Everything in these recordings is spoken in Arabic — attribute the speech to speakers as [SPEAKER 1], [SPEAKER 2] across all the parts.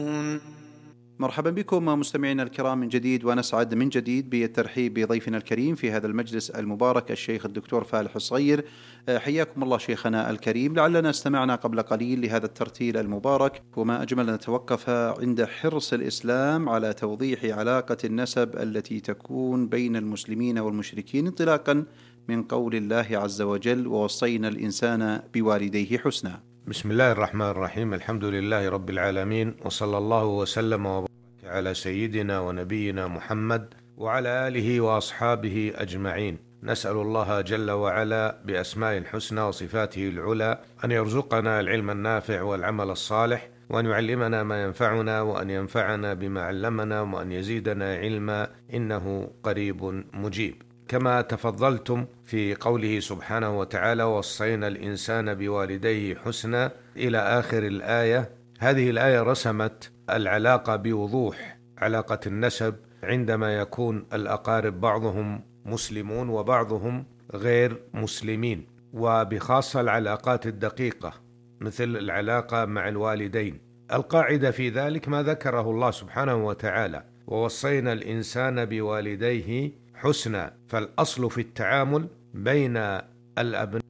[SPEAKER 1] مرحبا بكم مستمعينا الكرام من جديد، ونسعد من جديد بالترحيب بضيفنا الكريم في هذا المجلس المبارك الشيخ الدكتور فالح الصغير. حياكم الله شيخنا الكريم. لعلنا استمعنا قبل قليل لهذا الترتيل المبارك، وما أجمل أن نتوقف عند حرص الإسلام على توضيح علاقة النسب التي تكون بين المسلمين والمشركين، انطلاقا من قول الله عز وجل: ووصينا الإنسان بوالديه حسنا.
[SPEAKER 2] بسم الله الرحمن الرحيم. الحمد لله رب العالمين، وصلى الله وسلم وبارك على سيدنا ونبينا محمد وعلى آله وأصحابه أجمعين. نسأل الله جل وعلا بأسماء الحسنى وصفاته العلى أن يرزقنا العلم النافع والعمل الصالح، وأن يعلمنا ما ينفعنا، وأن ينفعنا بما علمنا، وأن يزيدنا علما، إنه قريب مجيب. كما تفضلتم في قوله سبحانه وتعالى: وصينا الإنسان بوالديه حسنا إلى آخر الآية. هذه الآية رسمت العلاقة بوضوح، علاقة النسب عندما يكون الأقارب بعضهم مسلمون وبعضهم غير مسلمين، وبخاصة العلاقات الدقيقة مثل العلاقة مع الوالدين. القاعدة في ذلك ما ذكره الله سبحانه وتعالى: ووصينا الإنسان بوالديه حسنا. فالأصل في التعامل بين الأبناء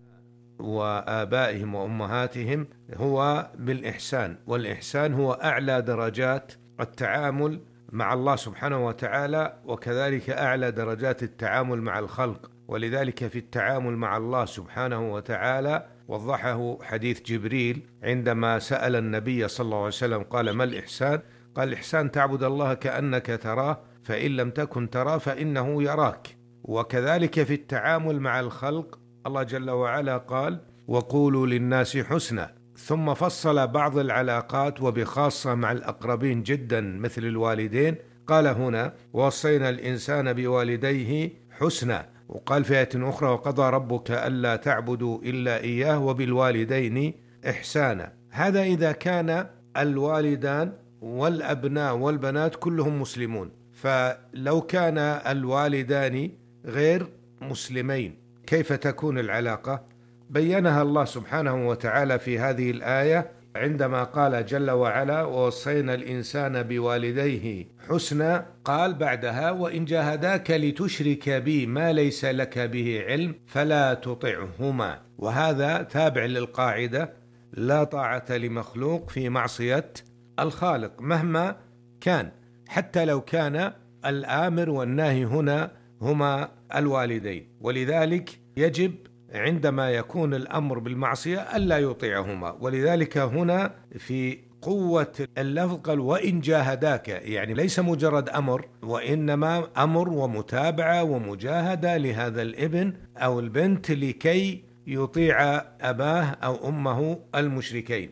[SPEAKER 2] وآبائهم وأمهاتهم هو بالإحسان، والإحسان هو أعلى درجات التعامل مع الله سبحانه وتعالى، وكذلك أعلى درجات التعامل مع الخلق. ولذلك في التعامل مع الله سبحانه وتعالى وضحه حديث جبريل عندما سأل النبي صلى الله عليه وسلم قال: ما الإحسان؟ قال: الإحسان تعبد الله كأنك تراه، فإن لم تكن تراه فإنه يراك. وكذلك في التعامل مع الخلق الله جل وعلا قال: وقولوا للناس حسنا. ثم فصل بعض العلاقات وبخاصة مع الأقربين جدا مثل الوالدين، قال هنا: ووصينا الإنسان بوالديه حسنا. وقال في آية أخرى: وقضى ربك ألا تعبدوا إلا إياه وبالوالدين إحسانا. هذا إذا كان الوالدان والأبناء والبنات كلهم مسلمون. فلو كان الوالدان غير مسلمين كيف تكون العلاقة؟ بينها الله سبحانه وتعالى في هذه الآية عندما قال جل وعلا: ووصينا الإنسان بوالديه حسنا. قال بعدها: وإن جاهداك لتشرك بي ما ليس لك به علم فلا تطعهما. وهذا تابع للقاعدة: لا طاعة لمخلوق في معصية الخالق مهما كان، حتى لو كان الآمر والناهي هنا هما الوالدين. ولذلك يجب عندما يكون الأمر بالمعصية ألا يطيعهما. ولذلك هنا في قوة اللفظ قال: وإن جاهداك، يعني ليس مجرد أمر، وإنما أمر ومتابعة ومجاهدة لهذا الابن أو البنت لكي يطيع أباه أو أمه المشركين.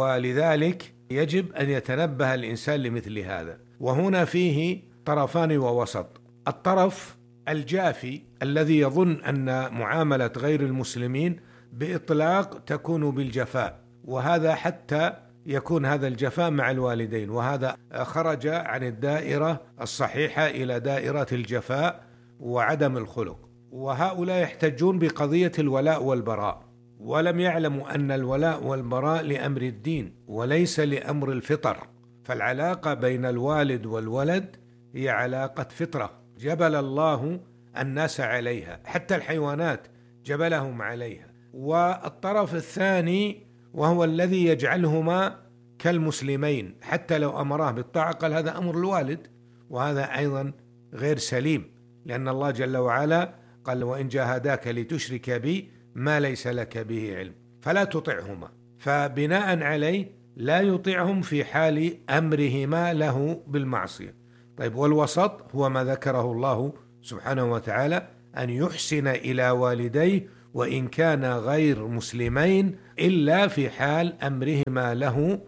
[SPEAKER 2] ولذلك يجب أن يتنبه الإنسان لمثل هذا. وهنا فيه طرفان ووسط. الطرف الجافي الذي يظن أن معاملة غير المسلمين بإطلاق تكون بالجفاء، وهذا حتى يكون هذا الجفاء مع الوالدين، وهذا خرج عن الدائرة الصحيحة إلى دائرة الجفاء وعدم الخلق. وهؤلاء يحتجون بقضية الولاء والبراء، ولم يعلموا أن الولاء والبراء لأمر الدين وليس لأمر الفطر. فالعلاقة بين الوالد والولد هي علاقة فطرة جبل الله الناس عليها، حتى الحيوانات جبلهم عليها. والطرف الثاني وهو الذي يجعلهما كالمسلمين، حتى لو أمراه بالطاعة قال هذا أمر الوالد، وهذا أيضا غير سليم، لأن الله جل وعلا قال: وإن جاهداك لتشرك بي ما ليس لك به علم فلا تطعهما. فبناء عليه لا يطيعهم في حال أمرهما له بالمعصية. طيب، والوسط هو ما ذكره الله سبحانه وتعالى: أن يحسن إلى والديه وإن كان غير مسلمين إلا في حال أمرهما له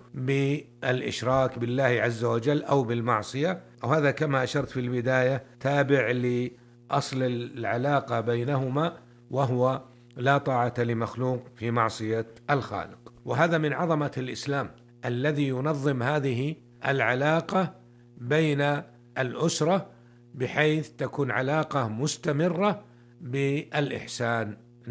[SPEAKER 2] بالإشراك بالله عز وجل أو بالمعصية. وهذا كما أشرت في البداية تابع لأصل العلاقة بينهما، وهو لا طاعة لمخلوق في معصية الخالق. وهذا من عظمة الإسلام الذي ينظم هذه العلاقة بين الأسرة بحيث تكون علاقة مستمرة بالإحسان. نعم.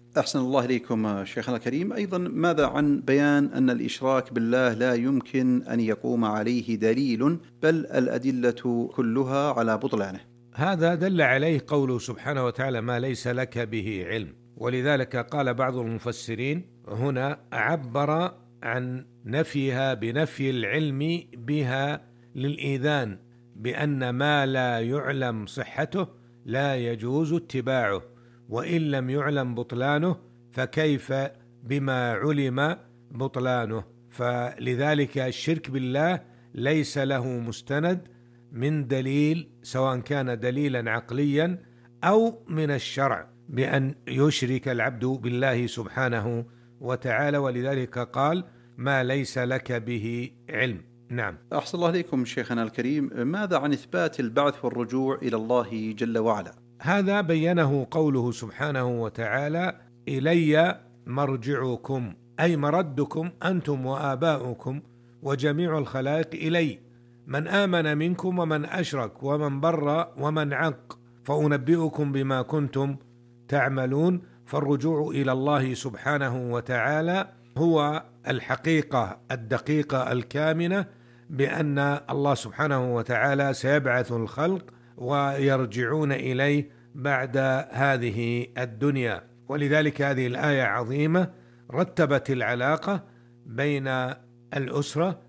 [SPEAKER 1] أحسن الله إليكم شيخنا الكريم. أيضا ماذا عن بيان أن الإشراك بالله لا يمكن أن يقوم عليه دليل، بل الأدلة كلها على بطلانه؟
[SPEAKER 2] هذا دل عليه قوله سبحانه وتعالى: ما ليس لك به علم. ولذلك قال بعض المفسرين هنا عبر عن نفيها بنفي العلم بها للإيذان بأن ما لا يعلم صحته لا يجوز اتباعه، وإن لم يعلم بطلانه فكيف بما علم بطلانه. فلذلك الشرك بالله ليس له مستند من دليل، سواء كان دليلا عقليا أو من الشرع، بأن يشرك العبد بالله سبحانه وتعالى. ولذلك قال: ما ليس لك به علم. نعم.
[SPEAKER 1] أحسن الله إليكم شيخنا الكريم. ماذا عن إثبات البعث والرجوع إلى الله جل وعلا؟
[SPEAKER 2] هذا بينه قوله سبحانه وتعالى: إلي مرجعكم، أي مردكم أنتم وآباؤكم وجميع الخلائق إلي، من آمن منكم ومن أشرك ومن بر ومن عق، فأنبئكم بما كنتم تعملون. فالرجوع إلى الله سبحانه وتعالى هو الحقيقة الدقيقة الكامنة بأن الله سبحانه وتعالى سيبعث الخلق ويرجعون إليه بعد هذه الدنيا. ولذلك هذه الآية عظيمة رتبت العلاقة بين الأسرة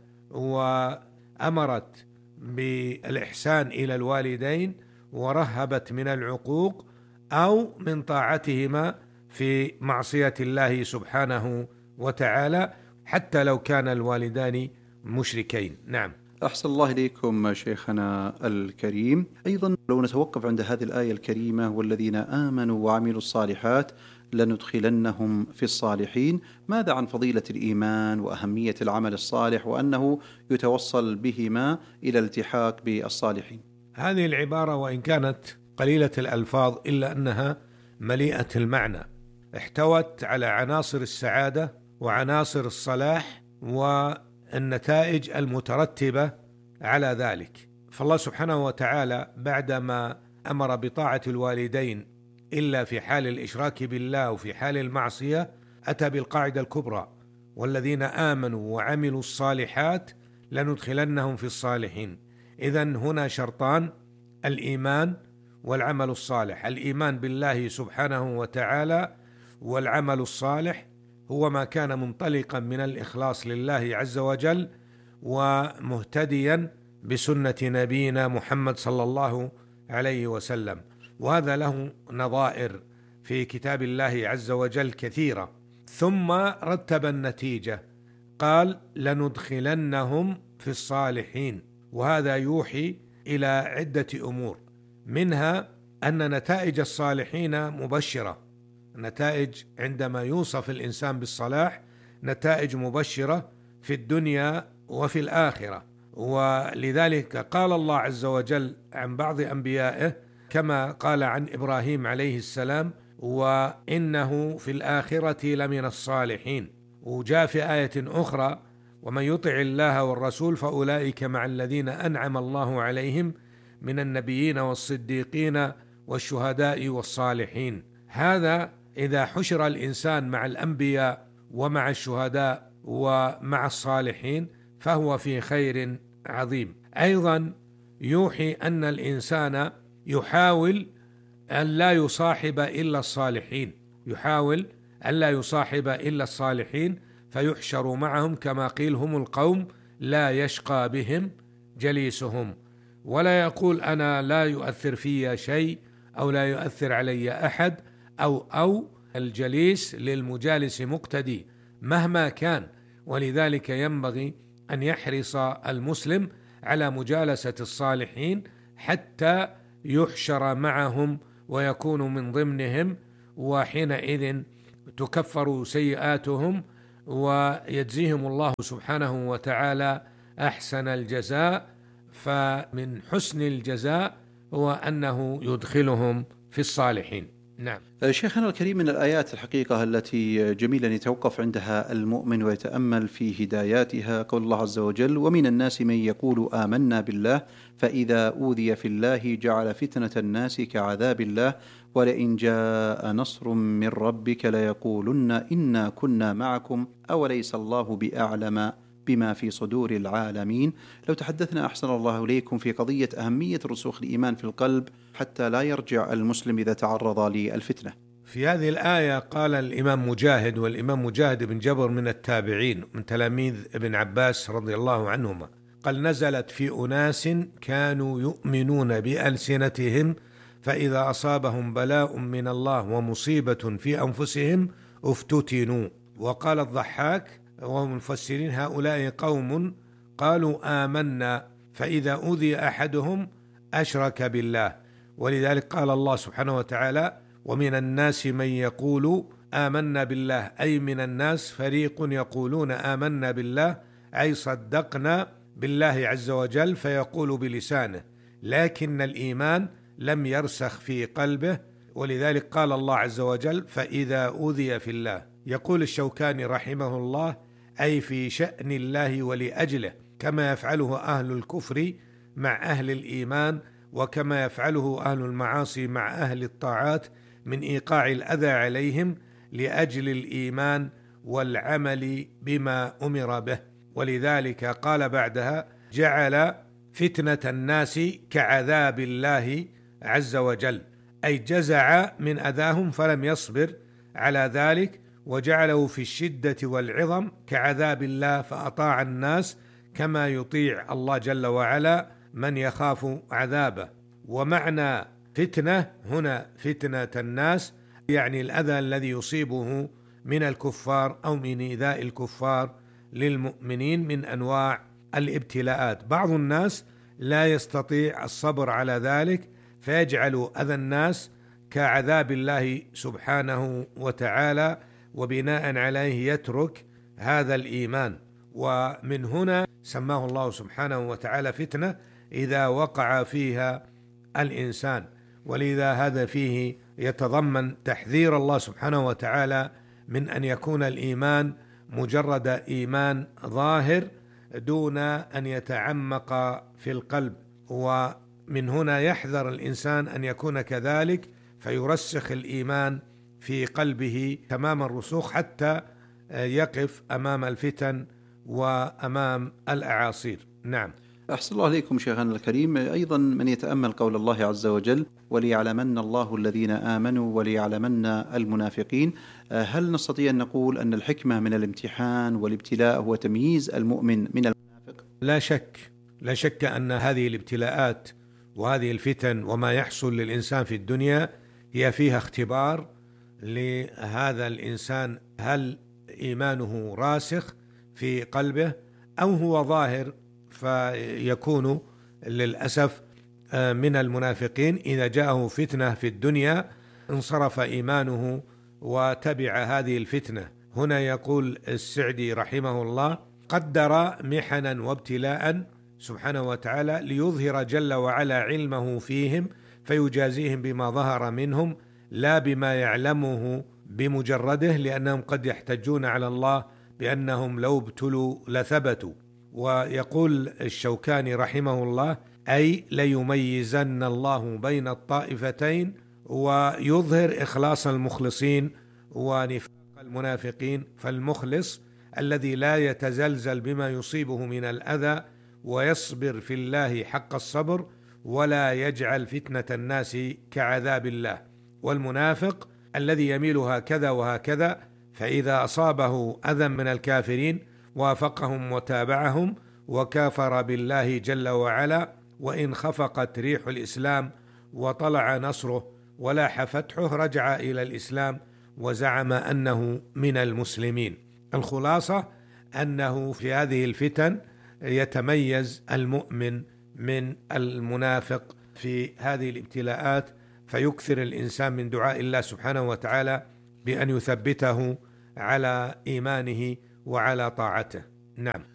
[SPEAKER 2] وأمرت بالإحسان إلى الوالدين ورهبت من العقوق أو من طاعتهما في معصية الله سبحانه وتعالى، حتى لو كان الوالدان مشركين. نعم.
[SPEAKER 1] أحسن الله إليكم شيخنا الكريم. أيضا لو نتوقف عند هذه الآية الكريمة: والذين آمنوا وعملوا الصالحات لندخلنهم في الصالحين، ماذا عن فضيلة الإيمان وأهمية العمل الصالح وأنه يتوصل بهما إلى الالتحاق بالصالحين؟
[SPEAKER 2] هذه العبارة وإن كانت قليلة الألفاظ إلا أنها مليئة المعنى، احتوت على عناصر السعادة وعناصر الصلاح والنتائج المترتبة على ذلك. فالله سبحانه وتعالى بعدما أمر بطاعة الوالدين إلا في حال الإشراك بالله وفي حال المعصية، أتى بالقاعدة الكبرى: والذين آمنوا وعملوا الصالحات لندخلنهم في الصالحين. إذن هنا شرطان: الإيمان والعمل الصالح. الإيمان بالله سبحانه وتعالى والعمل الصالح هو ما كان منطلقا من الإخلاص لله عز وجل ومهتديا بسنة نبينا محمد صلى الله عليه وسلم. وهذا له نظائر في كتاب الله عز وجل كثيرة. ثم رتب النتيجة، قال: لندخلنهم في الصالحين. وهذا يوحي إلى عدة أمور، منها أن نتائج الصالحين مبشرة. نتائج عندما يوصف الإنسان بالصلاح نتائج مبشرة في الدنيا وفي الآخرة. ولذلك قال الله عز وجل عن بعض أنبيائه كما قال عن إبراهيم عليه السلام: وإنه في الآخرة لمن الصالحين. وجاء في آية أخرى: ومن يطع الله والرسول فأولئك مع الذين أنعم الله عليهم من النبيين والصديقين والشهداء والصالحين. هذا إذا حشر الإنسان مع الأنبياء ومع الشهداء ومع الصالحين فهو في خير عظيم. أيضا يوحي أن الإنسان يحاول أن لا يصاحب إلا الصالحين، يحاول أن لا يصاحب إلا الصالحين فيحشر معهم، كما قيل: هم القوم لا يشقى بهم جليسهم. ولا يقول أنا لا يؤثر في شيء أو لا يؤثر علي أحد، أو الجليس للمجالس مقتدي مهما كان. ولذلك ينبغي أن يحرص المسلم على مجالسة الصالحين حتى يحشر معهم ويكون من ضمنهم، وحينئذ تكفر سيئاتهم ويجزيهم الله سبحانه وتعالى أحسن الجزاء. فمن حسن الجزاء هو أنه يدخلهم في الصالحين. نعم.
[SPEAKER 1] شيخنا الكريم، من الآيات الحقيقة التي جميل أن يتوقف عندها المؤمن ويتأمل في هداياتها قول الله عز وجل: ومن الناس من يقول آمنا بالله فإذا أوذي في الله جعل فتنة الناس كعذاب الله ولئن جاء نصر من ربك ليقولن إنا كنا معكم أوليس الله بأعلم بما في صدور العالمين. لو تحدثنا أحسن الله إليكم في قضية أهمية رسوخ الإيمان في القلب حتى لا يرجع المسلم إذا تعرض للفتنة.
[SPEAKER 2] في هذه الآية قال الإمام مجاهد، والإمام مجاهد بن جبر من التابعين من تلاميذ ابن عباس رضي الله عنهما، قال: نزلت في أناس كانوا يؤمنون بألسنتهم فإذا أصابهم بلاء من الله ومصيبة في أنفسهم افتتنوا. وقال الضحاك وهم المفسرين: هؤلاء قوم قالوا آمنا فإذا أوذي أحدهم أشرك بالله. ولذلك قال الله سبحانه وتعالى: ومن الناس من يقول آمنا بالله، أي من الناس فريق يقولون آمنا بالله أي صدقنا بالله عز وجل، فيقول بلسانه لكن الإيمان لم يرسخ في قلبه. ولذلك قال الله عز وجل: فإذا أوذي في الله. يقول الشوكاني رحمه الله: أي في شأن الله ولأجله، كما يفعله أهل الكفر مع أهل الإيمان، وكما يفعله أهل المعاصي مع أهل الطاعات من إيقاع الأذى عليهم لأجل الإيمان والعمل بما أمر به. ولذلك قال بعدها: جعل فتنة الناس كعذاب الله عز وجل، أي جزع من أذاهم فلم يصبر على ذلك وجعله في الشدة والعظم كعذاب الله، فأطاع الناس كما يطيع الله جل وعلا من يخاف عذابه. ومعنى فتنة هنا فتنة الناس يعني الأذى الذي يصيبه من الكفار أو من إيذاء الكفار للمؤمنين من أنواع الابتلاءات. بعض الناس لا يستطيع الصبر على ذلك فيجعل أذى الناس كعذاب الله سبحانه وتعالى، وبناء عليه يترك هذا الإيمان. ومن هنا سماه الله سبحانه وتعالى فتنة إذا وقع فيها الإنسان. ولذا هذا فيه يتضمن تحذير الله سبحانه وتعالى من أن يكون الإيمان مجرد إيمان ظاهر دون أن يتعمق في القلب. ومن هنا يحذر الإنسان أن يكون كذلك فيرسخ الإيمان في قلبه تمام الرسوخ حتى يقف أمام الفتن وأمام الأعاصير. نعم.
[SPEAKER 1] أحسن الله عليكم شيخنا الكريم. أيضا من يتأمل قول الله عز وجل: وليعلمن الله الذين آمنوا وليعلمن المنافقين، هل نستطيع أن نقول أن الحكمة من الامتحان والابتلاء هو تمييز المؤمن من المنافق؟
[SPEAKER 2] لا شك أن هذه الابتلاءات وهذه الفتن وما يحصل للإنسان في الدنيا هي فيها اختبار لهذا الإنسان، هل إيمانه راسخ في قلبه أو هو ظاهر، فيكون للأسف من المنافقين إذا جاءه فتنة في الدنيا انصرف إيمانه وتبع هذه الفتنة. هنا يقول السعدي رحمه الله: قدر محنا وابتلاء سبحانه وتعالى ليظهر جل وعلا علمه فيهم فيجازيهم بما ظهر منهم لا بما يعلمه بمجرده، لأنهم قد يحتجون على الله بأنهم لو ابتلوا لثبتوا. ويقول الشوكاني رحمه الله: أي ليميزن الله بين الطائفتين ويظهر إخلاص المخلصين ونفاق المنافقين. فالمخلص الذي لا يتزلزل بما يصيبه من الأذى ويصبر في الله حق الصبر ولا يجعل فتنة الناس كعذاب الله، والمنافق الذي يميل هكذا وهكذا، فإذا أصابه أذى من الكافرين وافقهم وتابعهم وكافر بالله جل وعلا، وإن خفقت ريح الإسلام وطلع نصره ولاح فتحه رجع إلى الإسلام وزعم أنه من المسلمين. الخلاصة أنه في هذه الفتن يتميز المؤمن من المنافق في هذه الابتلاءات، فيكثر الإنسان من دعاء الله سبحانه وتعالى بأن يثبته على إيمانه وعلى طاعته. نعم.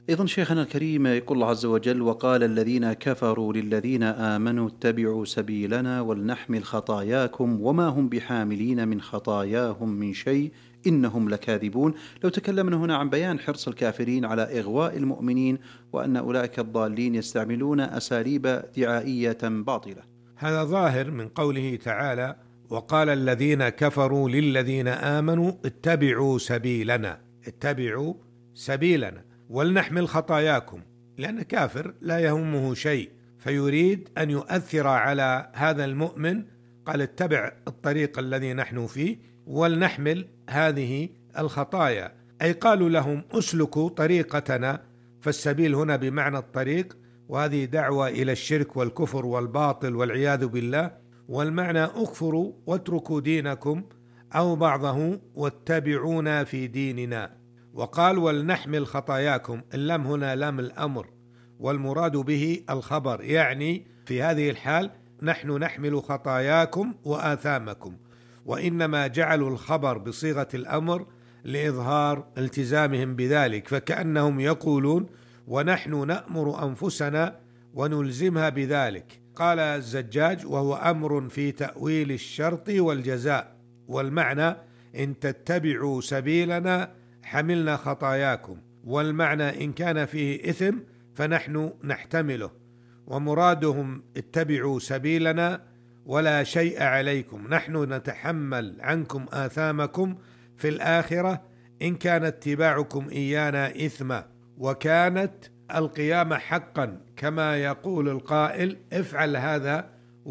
[SPEAKER 1] أيضا شيخنا الكريم يقول الله عز وجل: وقال الذين كفروا للذين آمنوا اتبعوا سبيلنا ولنحمل خطاياكم وما هم بحاملين من خطاياهم من شيء إنهم لكاذبون. لو تكلمنا هنا عن بيان حرص الكافرين على إغواء المؤمنين، وأن أولئك الضالين يستعملون أساليب دعائية باطلة.
[SPEAKER 2] هذا ظاهر من قوله تعالى: وقال الذين كفروا للذين آمنوا اتبعوا سبيلنا، اتبعوا سبيلنا ولنحمل خطاياكم، لأن كافر لا يهمه شيء فيريد أن يؤثر على هذا المؤمن، قال اتبع الطريق الذي نحن فيه ولنحمل هذه الخطايا، أي قالوا لهم اسلكوا طريقتنا، فالسبيل هنا بمعنى الطريق، وهذه دعوة إلى الشرك والكفر والباطل والعياذ بالله. والمعنى اكفروا واتركوا دينكم أو بعضه واتبعونا في ديننا. وقال ولنحمل خطاياكم، اللام هنا لام الأمر، والمراد به الخبر، يعني في هذه الحال نحن نحمل خطاياكم وآثامكم، وإنما جعلوا الخبر بصيغة الأمر لإظهار التزامهم بذلك، فكأنهم يقولون ونحن نأمر أنفسنا ونلزمها بذلك. قال الزجاج: وهو أمر في تأويل الشرط والجزاء، والمعنى إن تتبعوا سبيلنا حملنا خطاياكم، والمعنى إن كان فيه إثم فنحن نحتمله، ومرادهم اتبعوا سبيلنا ولا شيء عليكم، نحن نتحمل عنكم آثامكم في الآخرة إن كان اتباعكم إيانا إثما، وكانت القيامة حقا كما يقول القائل: افعل هذا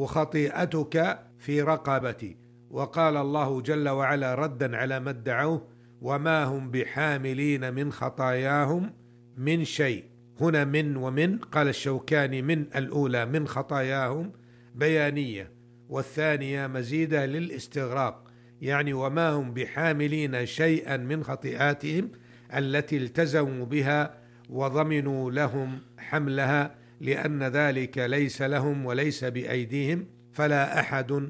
[SPEAKER 2] وخطيئتك في رقبتي. وقال الله جل وعلا ردا على ما ادعوه: وما هم بحاملين من خطاياهم من شيء. هنا من ومن، قال الشوكاني: من الأولى من خطاياهم بيانية، والثانية مزيدة للاستغراق، يعني وما هم بحاملين شيئا من خطيئاتهم التي التزموا بها وضمنوا لهم حملها، لأن ذلك ليس لهم وليس بأيديهم، فلا أحد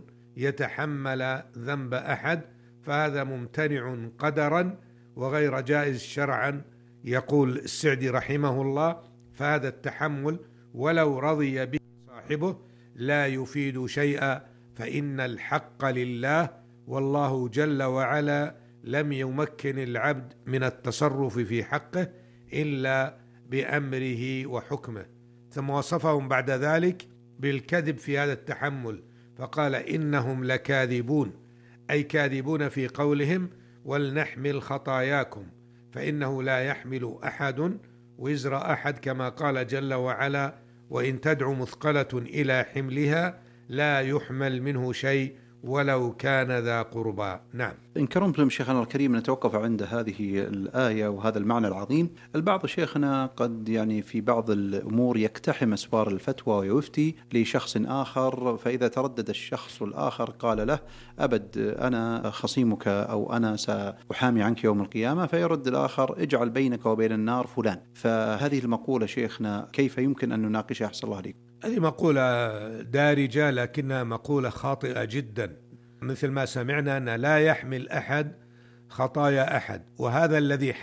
[SPEAKER 2] يتحمل ذنب أحد، فهذا ممتنع قدرا وغير جائز شرعا. يقول السعدي رحمه الله: فهذا التحمل ولو رضي به صاحبه لا يفيد شيئا، فإن الحق لله، والله جل وعلا لم يمكن العبد من التصرف في حقه إلا بأمره وحكمه. ثم وصفهم بعد ذلك بالكذب في هذا التحمل، فقال: إنهم لكاذبون، أي كاذبون في قولهم ولنحمل خطاياكم، فإنه لا يحمل أحد وزر أحد، كما قال جل وعلا: وإن تدع مثقلة إلى حملها لا يحمل منه شيء ولو كان ذا قربى. نعم.
[SPEAKER 1] إن كرمتم شيخنا الكريم نتوقف عند هذه الآية وهذا المعنى العظيم. البعض شيخنا قد في بعض الأمور يقتحم أسوار الفتوى ويفتي لشخص آخر، فإذا تردد الشخص الآخر قال له: أبد أنا خصيمك أو أنا سأحامي عنك يوم القيامة، فيرد الآخر: اجعل بينك وبين النار فلان. فهذه المقولة شيخنا كيف يمكن أن نناقشها أحسن الله عليك؟
[SPEAKER 2] هذه مقولة دارجة لكنها مقولة خاطئة جدا، مثل ما سمعنا أن لا يحمل أحد خطايا أحد، وهذا الذي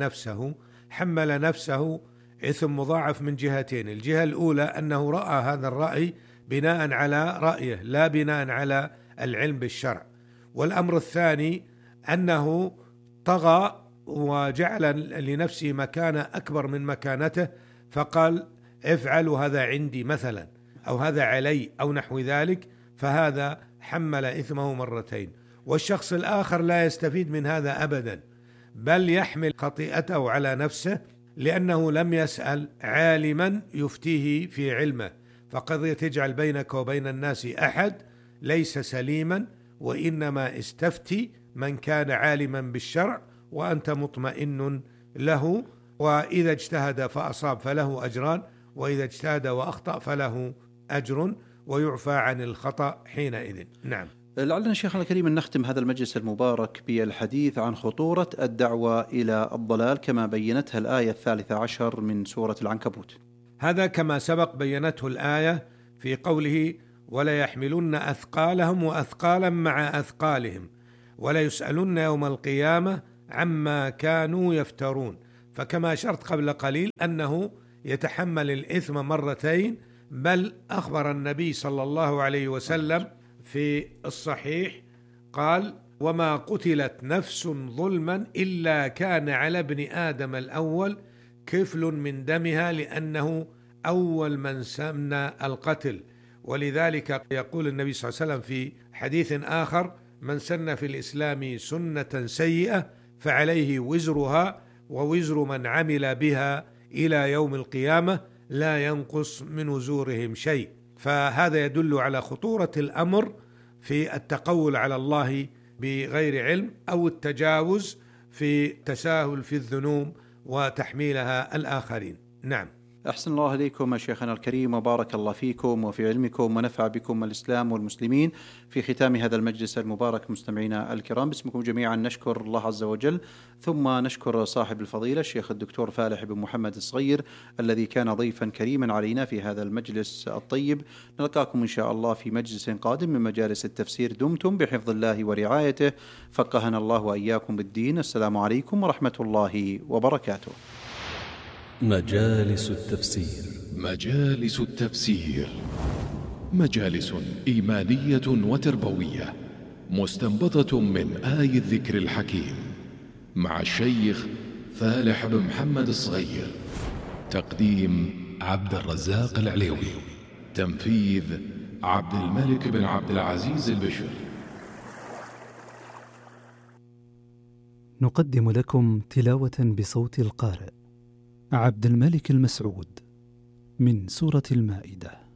[SPEAKER 2] حمل نفسه إثم مضاعف من جهتين. الجهة الأولى أنه رأى هذا الرأي بناء على رأيه لا بناء على العلم بالشرع، والأمر الثاني أنه طغى وجعل لنفسه مكانة أكبر من مكانته، فقال: افعلوا هذا عندي مثلا، أو هذا علي، أو نحو ذلك، فهذا حمل إثمه مرتين. والشخص الآخر لا يستفيد من هذا أبدا، بل يحمل خطيئته على نفسه لأنه لم يسأل عالما يفتيه في علمه. فقضية تجعل بينك وبين الناس أحد ليس سليما، وإنما استفتي من كان عالما بالشرع وأنت مطمئن له، وإذا اجتهد فأصاب فله أجران، وإذا اجتهد وأخطأ فله أجر ويعفى عن الخطأ حينئذ. نعم.
[SPEAKER 1] لعلنا شيخنا الكريم نختم هذا المجلس المبارك بالحديث عن خطورة الدعوة إلى الضلال كما بينتها الآية 13 من سورة العنكبوت.
[SPEAKER 2] هذا كما سبق بينته الآية في قوله: ولا يحملن أثقالهم وأثقالا مع أثقالهم ولا يسألن يوم القيامة عما كانوا يفترون. فكما أشرت قبل قليل أنه يتحمل الإثم مرتين، بل أخبر النبي صلى الله عليه وسلم في الصحيح قال: وما قتلت نفس ظلما إلا كان على ابن آدم الأول كفل من دمها، لأنه أول من سن القتل. ولذلك يقول النبي صلى الله عليه وسلم في حديث آخر: من سن في الإسلام سنة سيئة فعليه وزرها ووزر من عمل بها إلى يوم القيامة لا ينقص من وزورهم شيء. فهذا يدل على خطورة الأمر في التقول على الله بغير علم أو التجاوز في التساهل في الذنوب وتحميلها الآخرين. نعم.
[SPEAKER 1] أحسن الله إليكم شيخنا الكريم، وبارك الله فيكم وفي علمكم، ونفع بكم الإسلام والمسلمين. في ختام هذا المجلس المبارك مستمعينا الكرام، باسمكم جميعا نشكر الله عز وجل، ثم نشكر صاحب الفضيلة الشيخ الدكتور فالح بن محمد الصغير الذي كان ضيفا كريما علينا في هذا المجلس الطيب. نلقاكم إن شاء الله في مجلس قادم من مجالس التفسير. دمتم بحفظ الله ورعايته، فقهنا الله وإياكم بالدين. السلام عليكم ورحمة الله وبركاته.
[SPEAKER 3] مجالس التفسير.
[SPEAKER 4] مجالس التفسير مجالس إيمانية وتربوية مستنبطة من آي الذكر الحكيم، مع الشيخ فالح بن محمد الصغير. تقديم عبد الرزاق العليوي. تنفيذ عبد الملك بن عبد العزيز البشر.
[SPEAKER 5] نقدم لكم تلاوة بصوت القارئ عبد الملك المسعود من سورة المائدة.